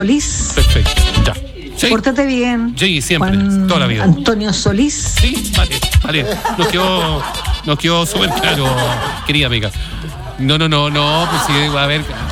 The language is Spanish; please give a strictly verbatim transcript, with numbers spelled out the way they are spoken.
Solís. Perfecto, ya. Sí. Pórtate bien. Sí, siempre, Juan toda la vida. Antonio Solís. Sí, vale, vale. Nos quedó, nos quedó súper claro, querida amiga. No, no, no, no, pues sí, a ver,